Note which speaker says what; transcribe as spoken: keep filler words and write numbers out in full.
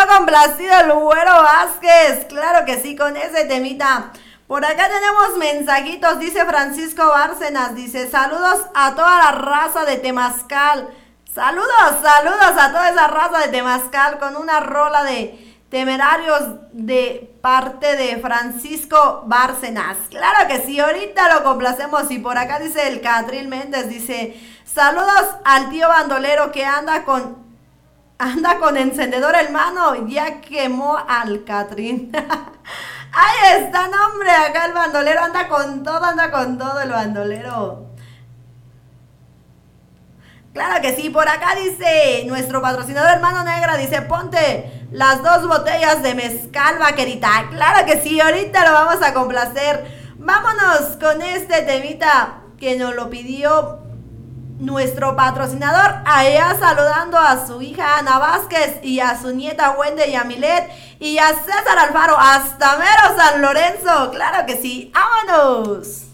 Speaker 1: complacido el Güero Vázquez. Claro que sí, con ese temita. Por acá tenemos mensajitos, dice Francisco Bárcenas, dice, saludos a toda la raza de Temazcal. Saludos, saludos a toda esa raza de Temazcal con una rola de Temerarios de parte de Francisco Bárcenas. Claro que sí, ahorita lo complacemos. Y por acá dice el Catril Méndez, dice, saludos al tío bandolero que anda con anda con encendedor en mano, ya quemó al Catrín. Ahí está, no, hombre, acá el bandolero anda con todo, anda con todo el bandolero. Claro que sí, por acá dice nuestro patrocinador Hermano Negra, dice, ponte las dos botellas de mezcal, vaquerita. Claro que sí, ahorita lo vamos a complacer. Vámonos con este temita que nos lo pidió nuestro patrocinador, allá saludando a su hija Ana Vázquez y a su nieta Wendy Yamilet y a César Alfaro hasta mero San Lorenzo. Claro que sí, vámonos.